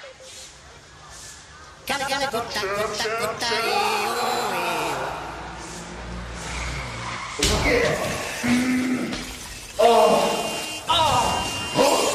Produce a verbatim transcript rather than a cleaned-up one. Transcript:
カラカラコッタコッタコッタえよえよ。